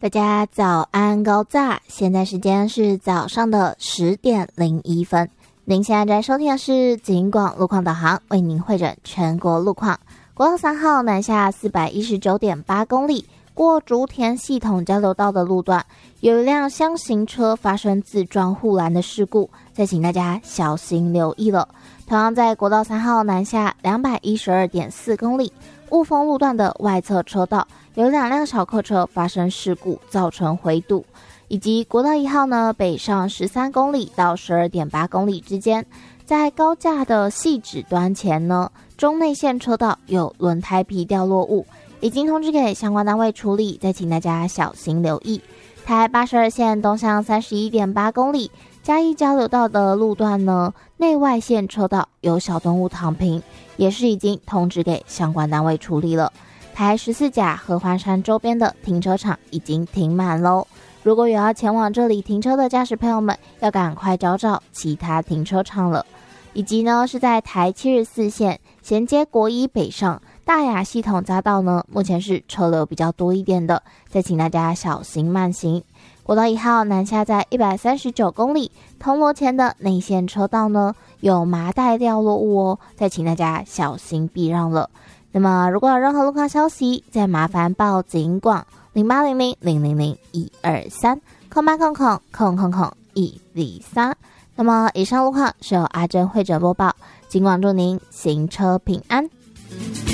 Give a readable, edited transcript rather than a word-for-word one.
大家早安高炸，现在时间是早上的10点01分。您现在在收听的是警广路况导航，为您汇整全国路况。国道3号南下 419.8 公里，过竹田系统交流道的路段，有一辆厢型车发生自撞护栏的事故，再请大家小心留意了。同样在国道3号南下 212.4 公里，雾峰路段的外侧车道有2辆小客车发生事故，造成回堵。以及国道1号呢，北上13公里到 12.8 公里之间，在高架的细指端前呢，中内线车道有轮胎皮掉落物，已经通知给相关单位处理，再请大家小心留意。台82线东向 31.8 公里，嘉义交流道的路段呢，内外线车道有小动物躺平，也是已经通知给相关单位处理了。台14甲合欢山周边的停车场已经停满喽。如果有要前往这里停车的驾驶朋友们，要赶快找其他停车场了。以及呢，是在台74线衔接国一北上大雅系统匝道呢，目前是车流比较多一点的，再请大家小心慢行。国道1号南下在139公里，铜锣前的内线车道呢，有麻袋掉落物哦，再请大家小心避让了。那么如果有任何路况消息，再麻烦报警广08000001230800000123。那么以上路况是由阿珍会诊播报，警广祝您行车平安。